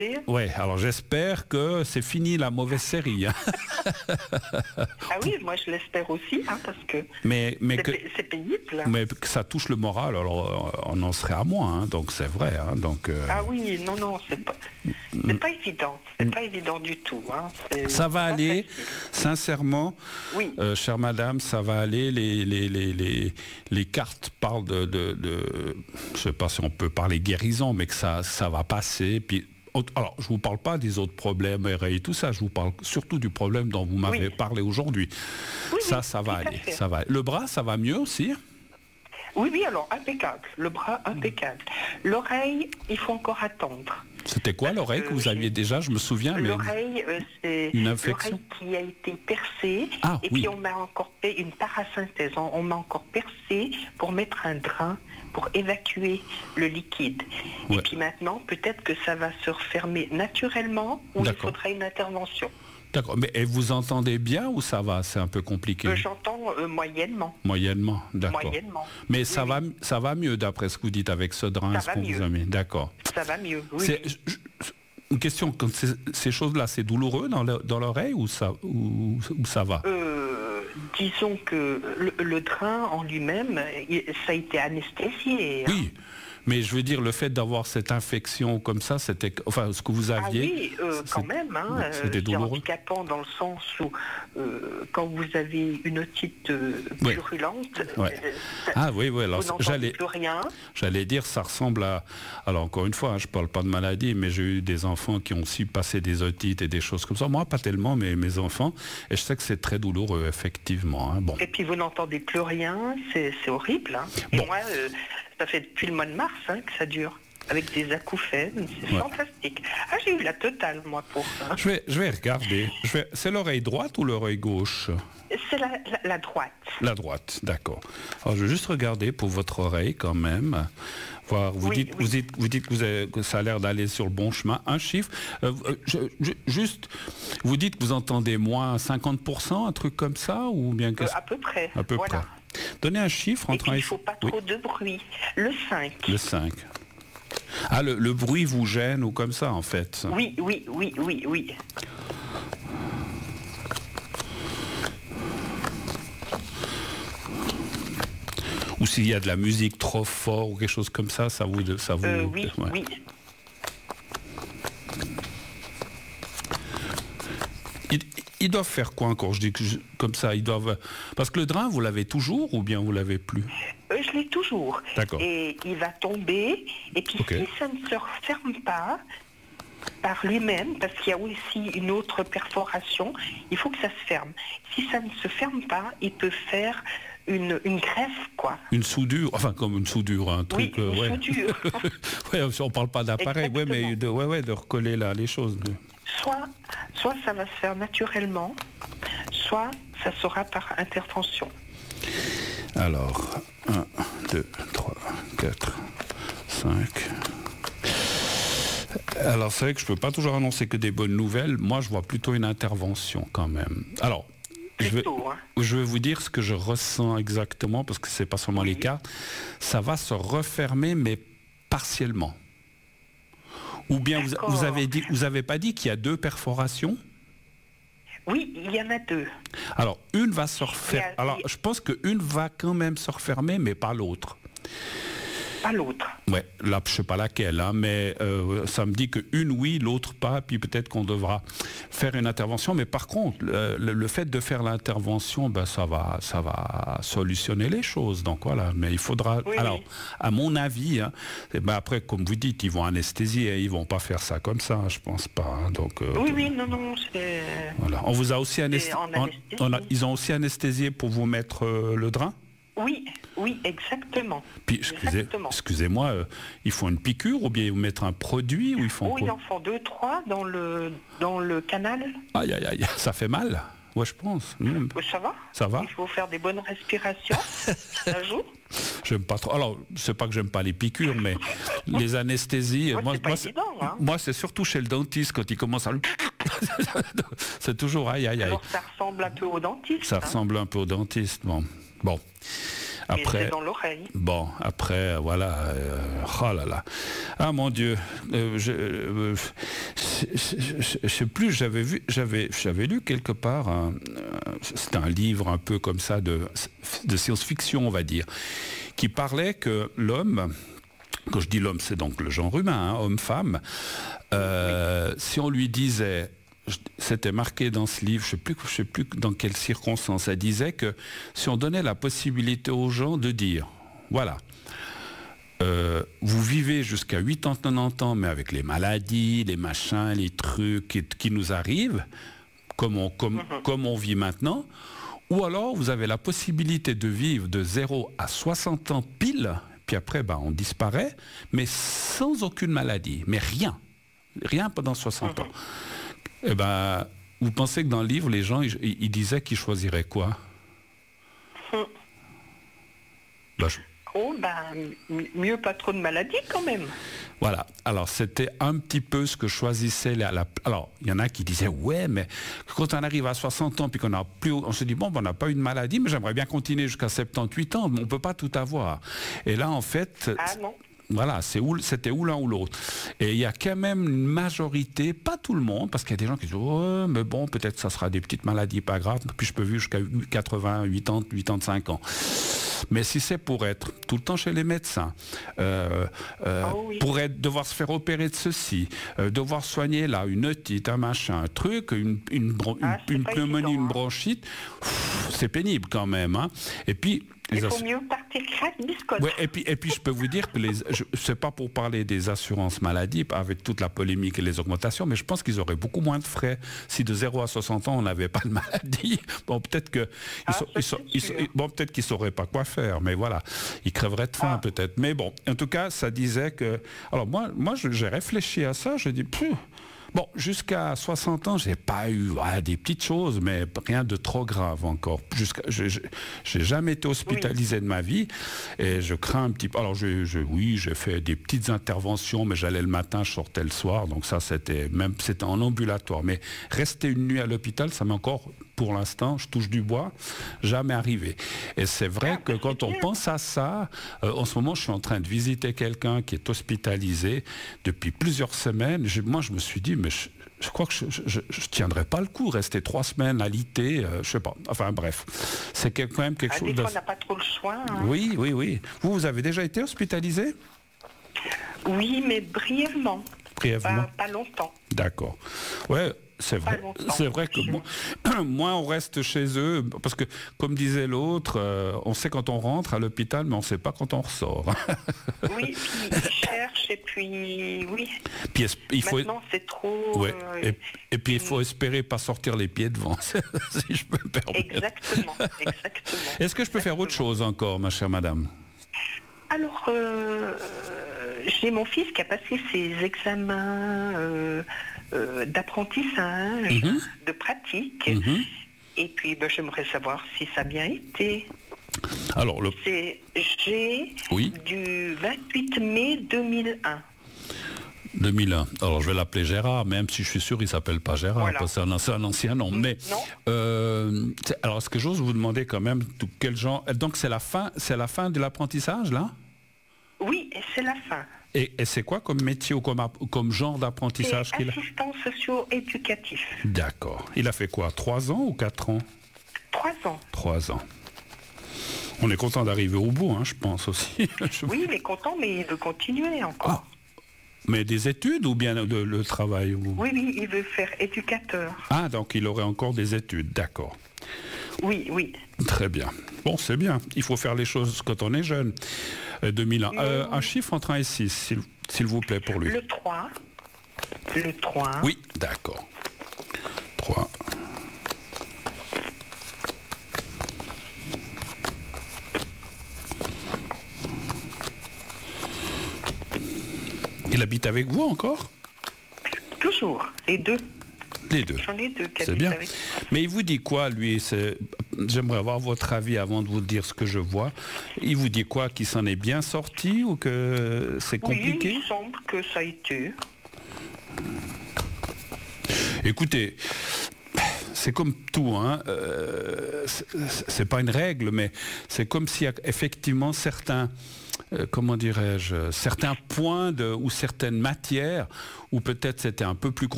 Ouais, alors j'espère que c'est fini la mauvaise série. Hein. Ah oui, moi je l'espère aussi, hein, parce que c'est pénible. Mais que ça touche le moral, alors on en serait à moins, hein, donc c'est vrai. Hein, donc, Ah oui, non, c'est pas évident. C'est pas évident du tout. Hein. Ça va aller, sincèrement, oui. Chère madame, ça va aller. Les cartes parlent de je sais pas si on peut parler guérison, mais que ça va passer. Puis, alors, je ne vous parle pas des autres problèmes et tout ça, je vous parle surtout du problème dont vous m'avez parlé aujourd'hui. Oui, ça va aller, ça va. Le bras, ça va mieux aussi? Oui, alors impeccable. Le bras, impeccable. L'oreille, il faut encore attendre. C'était quoi l'oreille que vous aviez déjà? Je me souviens. L'oreille, c'est une infection qui a été percée. Et oui. puis on m'a encore fait une parasynthèse. On m'a encore percé pour mettre un drain pour évacuer le liquide. Ouais. Et puis maintenant, peut-être que ça va se refermer naturellement ou il faudra une intervention. D'accord, mais et vous entendez bien ou ça va? C'est un peu compliqué. J'entends moyennement. Moyennement, d'accord. Moyennement. Mais oui, ça va mieux d'après ce que vous dites avec ce drain. Ça va mieux. Vous avez... D'accord. Ça va mieux, oui. Une question, quand ces choses-là, c'est douloureux dans l'oreille ou ça va? Disons que le drain en lui-même, ça a été anesthésié. Oui. Hein. Mais je veux dire, le fait d'avoir cette infection comme ça, c'était... Enfin, ce que vous aviez... Ah oui, quand même. Hein, c'était douloureux. C'est handicapant dans le sens où, quand vous avez une otite purulente, alors, vous n'entendez plus rien. J'allais dire, ça ressemble à... Alors, encore une fois, hein, je ne parle pas de maladie, mais j'ai eu des enfants qui ont aussi passé des otites et des choses comme ça. Moi, pas tellement, mais mes enfants. Et je sais que c'est très douloureux, effectivement. Hein. Bon. Et puis, vous n'entendez plus rien. C'est horrible. Hein. Et moi... ça fait depuis le mois de mars que ça dure, avec des acouphènes, c'est fantastique. Ah, j'ai eu la totale, moi, pour ça. Je vais regarder. C'est l'oreille droite ou l'oreille gauche? C'est la droite. La droite, d'accord. Alors, je vais juste regarder pour votre oreille, quand même. Voir, vous dites que ça a l'air d'aller sur le bon chemin. Un chiffre. Juste, vous dites que vous entendez moins 50%, un truc comme ça, ou bien que... À peu près. À peu près. Donnez un chiffre entre... Il ne faut pas trop de bruit. Le 5. Le 5. Ah, le bruit vous gêne ou comme ça, en fait? Oui. Ou s'il y a de la musique trop fort ou quelque chose comme ça, ça vous... Oui. Ils doivent faire quoi encore? Je dis que comme ça, ils doivent... Parce que le drain, vous l'avez toujours ou bien vous l'avez plus? Je l'ai toujours. D'accord. Et il va tomber. Et puis si ça ne se referme pas par lui-même, parce qu'il y a aussi une autre perforation, il faut que ça se ferme. Si ça ne se ferme pas, il peut faire une greffe, quoi. Une soudure, enfin comme une soudure, un truc... Oui, une soudure. On ne parle pas d'appareil, mais de recoller là les choses. Soit ça va se faire naturellement, soit ça sera par intervention. Alors, 1, 2, 3, 4, 5... Alors c'est vrai que je ne peux pas toujours annoncer que des bonnes nouvelles. Moi, je vois plutôt une intervention quand même. Alors, je vais vous dire ce que je ressens exactement, parce que c'est pas seulement les cartes. Ça va se refermer, mais partiellement. Ou bien vous avez pas dit qu'il y a 2 perforations? Oui, il y en a 2. Alors, une va se refermer. Alors, je pense qu'une va quand même se refermer, mais pas l'autre. Pas l'autre. Ouais, là, je sais pas laquelle, hein, mais ça me dit qu'une oui, l'autre pas, puis peut-être qu'on devra faire une intervention. Mais par contre, le fait de faire l'intervention, ça va solutionner les choses. Donc voilà, mais il faudra... Alors, à mon avis, hein, après, comme vous dites, ils vont anesthésier, ils vont pas faire ça comme ça, je pense pas. Hein, donc, non, c'est... Voilà. On vous a aussi anesthésié. Ils ont aussi anesthésié pour vous mettre le drain? Oui, exactement. Puis, excusez-moi, ils font une piqûre ou bien ils mettent un produit ou ils font quoi? Ils en font 2-3 dans le canal. Aïe, ça fait mal. Ouais, je pense. Ça va. Il faut faire des bonnes respirations. Ça joue. J'aime pas trop. Alors, c'est pas que j'aime pas les piqûres, mais les anesthésies. Moi, c'est surtout chez le dentiste quand il commence à... C'est toujours aïe. Alors, ça ressemble un peu au dentiste. Ça ressemble un peu au dentiste, bon. Après, c'est dans l'oreille. Bon, après, voilà. Oh là là. Ah mon Dieu. Je sais plus, j'avais lu quelque part, c'est un livre un peu comme ça de science-fiction, on va dire, qui parlait que l'homme, quand je dis l'homme, c'est donc le genre humain, hein, homme-femme, si on lui disait, c'était marqué dans ce livre, je sais plus dans quelles circonstances, ça disait que si on donnait la possibilité aux gens de dire, voilà, vous vivez jusqu'à 80, 90 ans, mais avec les maladies, les machins, les trucs qui nous arrivent, comme on vit maintenant, ou alors vous avez la possibilité de vivre de 0 à 60 ans pile, puis après on disparaît, mais sans aucune maladie, mais rien pendant 60 ans. Eh ben, vous pensez que dans le livre, les gens, ils disaient qu'ils choisiraient quoi? Mieux pas trop de maladies quand même. Voilà, alors c'était un petit peu ce que choisissait Alors, il y en a qui disaient, ouais, mais quand on arrive à 60 ans, puis on se dit, bon, on n'a pas eu de maladie, mais j'aimerais bien continuer jusqu'à 78 ans, mais on ne peut pas tout avoir. Et là, en fait... Ah non. Voilà, c'était ou l'un ou l'autre. Et il y a quand même une majorité, pas tout le monde, parce qu'il y a des gens qui disent, oh, mais bon, peut-être ça sera des petites maladies pas graves, puis je peux vivre jusqu'à 80, 80, 85 ans. Mais si c'est pour être tout le temps chez les médecins, pour devoir se faire opérer de ceci, devoir soigner là, une otite, un machin, un truc, une pneumonie, une bronchite, c'est pénible quand même. Hein. Et puis, il faut mieux partir crack biscotte. Ouais, et puis je peux vous dire que c'est pas pour parler des assurances maladie avec toute la polémique et les augmentations, mais je pense qu'ils auraient beaucoup moins de frais si de 0 à 60 ans on n'avait pas de maladie. Bon, peut-être que peut-être qu'ils sauraient pas quoi faire, mais voilà, ils crèveraient de faim peut-être. Mais bon, en tout cas, ça disait que. Alors moi j'ai réfléchi à ça, je dis bon, jusqu'à 60 ans, j'ai pas eu des petites choses, mais rien de trop grave encore. J'ai jamais été hospitalisé de ma vie et je crains un petit peu. Alors j'ai fait des petites interventions, mais j'allais le matin, je sortais le soir, donc ça c'était en ambulatoire. Mais rester une nuit à l'hôpital, ça m'est encore, pour l'instant, je touche du bois, jamais arrivé. Et c'est vrai que quand on pense à ça, en ce moment, je suis en train de visiter quelqu'un qui est hospitalisé depuis plusieurs semaines. Moi, je me suis dit, mais je crois que je tiendrai pas le coup, rester 3 semaines à l'IT, je sais pas. Enfin bref, c'est quand même quelque chose. Des fois, on n'a pas trop le choix. Hein. Oui. Vous avez déjà été hospitalisé? Oui, mais brièvement. Brièvement. Pas longtemps. D'accord. Ouais. C'est vrai que moins on reste chez eux, parce que comme disait l'autre, on sait quand on rentre à l'hôpital, mais on ne sait pas quand on ressort. Oui, puis ils cherchent, et puis oui. Puis maintenant c'est trop... Ouais. Et puis il faut espérer pas sortir les pieds devant, si je peux me permettre. Exactement. Est-ce que je peux faire autre chose encore, ma chère madame? Alors, j'ai mon fils qui a passé ses examens d'apprentissage, de pratique, et puis j'aimerais savoir si ça a bien été. Alors, c'est du 28 mai 2001. 2001. Alors je vais l'appeler Gérard, même si je suis sûr il s'appelle pas Gérard, voilà. Parce que c'est un ancien nom. Mais alors est-ce que j'ose vous demander quand même quel genre? Donc c'est la fin de l'apprentissage là? Oui, c'est la fin. Et c'est quoi comme métier ou comme genre d'apprentissage qu'il a? Assistant socio-éducatif. D'accord. Il a fait quoi? 3 ans ou 4 ans? 3 ans. 3 ans. On est content d'arriver au bout, hein, je pense aussi. Oui, il est content, mais il veut continuer encore. Mais des études ou bien le travail Oui, il veut faire éducateur. Ah, donc il aurait encore des études, d'accord. Oui. Très bien. Bon, c'est bien. Il faut faire les choses quand on est jeune. 2001. Un chiffre entre 1 et 6, s'il vous plaît, pour lui. Le 3. Le 3. Oui, d'accord. 3. Il habite avec vous encore? Toujours, les deux. Les deux. J'en ai deux. C'est bien. Mais il vous dit quoi, lui? J'aimerais avoir votre avis avant de vous dire ce que je vois. Il vous dit quoi? Qu'il s'en est bien sorti ou que c'est compliqué? Oui, il semble que ça a été. Écoutez, c'est comme tout, hein. C'est pas une règle, mais c'est comme s'il y a effectivement certains, comment dirais-je, certains points ou certaines matières où peut-être c'était un peu plus